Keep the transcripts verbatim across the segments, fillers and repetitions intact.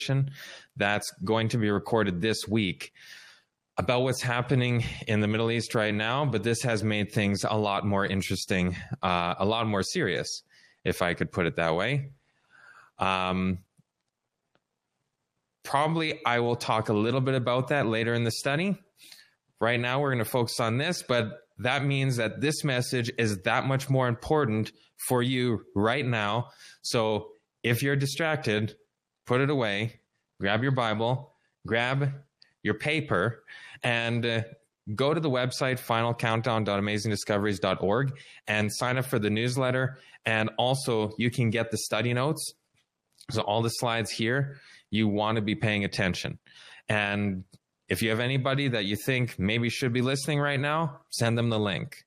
that's going to be recorded this week about what's happening in the Middle East right now, but this has made things a lot more interesting, uh, a lot more serious, if I could put it that way. Um, probably I will talk a little bit about that later in the study. Right now, we're going to focus on this, but that means that this message is that much more important for you right now. So if you're distracted, put it away, grab your Bible, grab your paper, and uh, go to the website final countdown dot amazing discoveries dot org and sign up for the newsletter. And also, you can get the study notes. So all the slides here, you want to be paying attention. And if you have anybody that you think maybe should be listening right now, send them the link.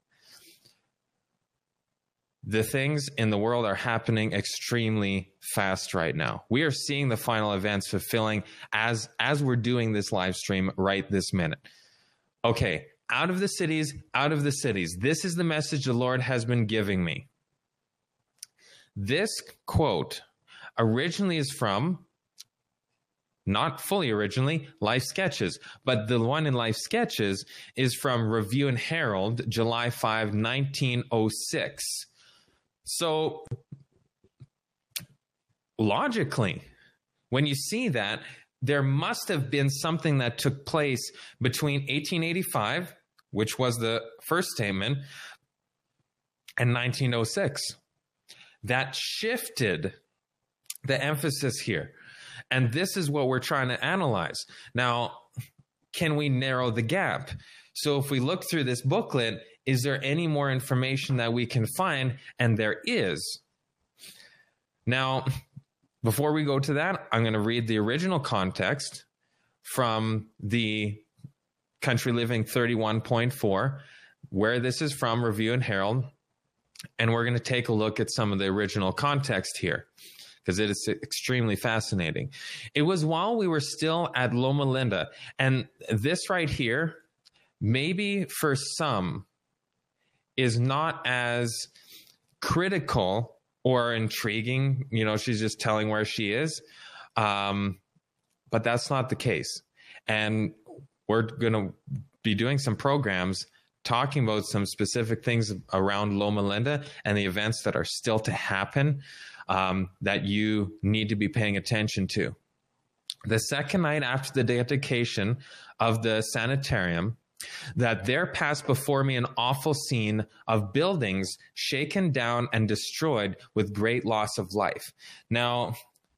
The things in the world are happening extremely fast right now. We are seeing the final events fulfilling as, as we're doing this live stream right this minute. Okay, out of the cities, out of the cities. This is the message the Lord has been giving me. This quote originally is from, not fully originally, Life Sketches, but the one in Life Sketches is from Review and Herald, July fifth, nineteen oh six. So, logically, when you see that, there must have been something that took place between eighteen eighty-five, which was the first statement, and nineteen oh six. That shifted the emphasis here. And this is what we're trying to analyze. Now, can we narrow the gap? So if we look through this booklet, is there any more information that we can find? And there is. Now, before we go to that, I'm going to read the original context from the Country Living thirty-one point four, where this is from, Review and Herald. And we're going to take a look at some of the original context here, because it is extremely fascinating. It was while we were still at Loma Linda, and this right here, maybe for some, is not as critical or intriguing. You know, she's just telling where she is, um, but that's not the case. And we're going to be doing some programs talking about some specific things around Loma Linda and the events that are still to happen, Um, that you need to be paying attention to. The second night after the dedication of the sanitarium, that there passed before me an awful scene of buildings shaken down and destroyed with great loss of life. Now,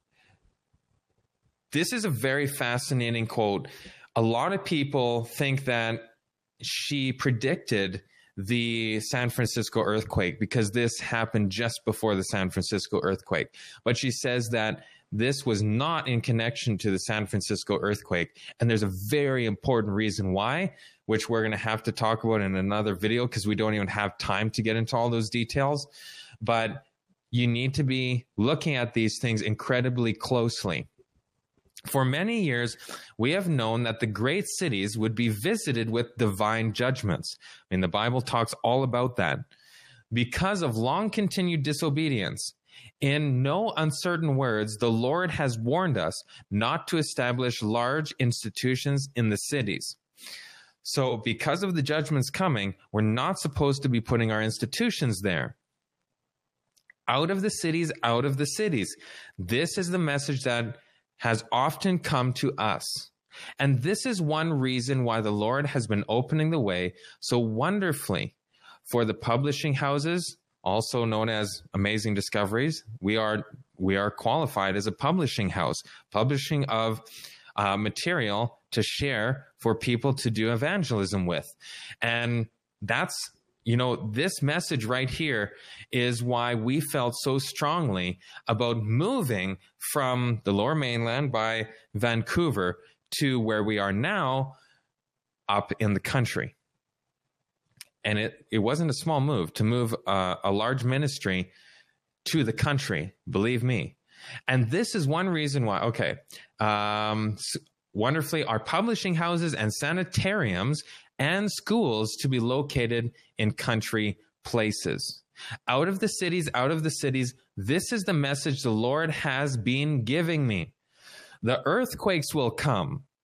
this is a very fascinating quote. A lot of people think that she predicted the San Francisco earthquake because this happened just before the San Francisco earthquake. But she says that this was not in connection to the San Francisco earthquake. And there's a very important reason why, which we're going to have to talk about in another video because we don't even have time to get into all those details. But you need to be looking at these things incredibly closely. For many years, we have known that the great cities would be visited with divine judgments. I mean, the Bible talks all about that. Because of long continued disobedience, in no uncertain words, the Lord has warned us not to establish large institutions in the cities. So because of the judgments coming, we're not supposed to be putting our institutions there. Out of the cities, out of the cities. This is the message that has often come to us. And this is one reason why the Lord has been opening the way so wonderfully for the publishing houses, also known as Amazing Discoveries. We are we are qualified as a publishing house, publishing of uh, material to share for people to do evangelism with. And that's, you know, this message right here is why we felt so strongly about moving from the Lower Mainland by Vancouver to where we are now up in the country. And it, it wasn't a small move to move uh, a large ministry to the country, believe me. And this is one reason why, okay, um, wonderfully, our publishing houses and sanitariums and schools to be located in country places. Out of the cities, out of the cities, this is the message the Lord has been giving me. The earthquakes will come.